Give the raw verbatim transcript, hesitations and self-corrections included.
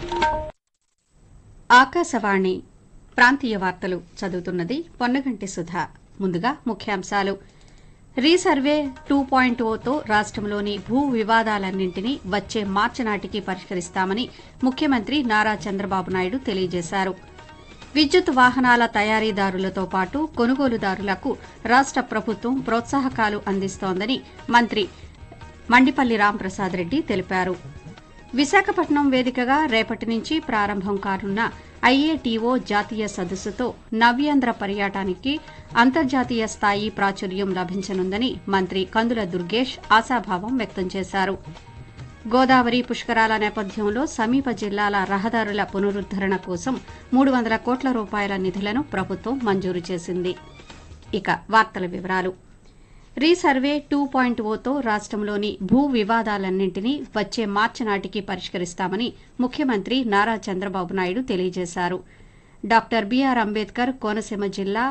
ఆకాశవాణి ప్రాంతీయ వార్తలు చదువుతున్నది పొన్నగంటి సుధా. ముందుగా ముఖ్యాంశాలు. రీసర్వే టూ పాయింట్ ఓతో రాష్టంలోని భూ వివాదాలన్నింటినీ వచ్చే మార్చి నాటికి పరిష్కరిస్తామని ముఖ్యమంత్రి నారా చంద్రబాబు నాయుడు తెలియజేశారు. విద్యుత్ వాహనాల తయారీదారులతో పాటు కొనుగోలుదారులకు రాష్ట ప్రభుత్వం ప్రోత్సాహకాలు అందిస్తోందని మంత్రి మండిపల్లి రాంప్రసాద్ రెడ్డి తెలిపారు. విశాఖపట్నం వేదికగా రేపటి నుంచి ప్రారంభం కానున్న ఐఏటీఓ జాతీయ సదస్సుతో నవ్యాంధ్ర పర్యాటానికి అంతర్జాతీయ స్థాయి ప్రాచుర్యం లభించనుందని మంత్రి కందుల దుర్గేష్ ఆశాభావం వ్యక్తం చేశారు. గోదావరి పుష్కరాల నేపథ్యంలో సమీప జిల్లాల రహదారుల పునరుద్దరణ కోసం మూడు వందల కోట్ల రూపాయల నిధులను ప్రభుత్వం మంజూరు చేసింది. ఇక వార్తల వివరాలు. రీసర్వే టూ పాయింట్ ఓతో రాష్టంలోని భూ వివాదాలన్నింటినీ వచ్చే మార్చి నాటికి పరిష్కరిస్తామని ముఖ్యమంత్రి నారా చంద్రబాబు నాయుడు తెలియజేశారు. డాక్టర్ బీఆర్ అంబేద్కర్ కోనసీమ జిల్లా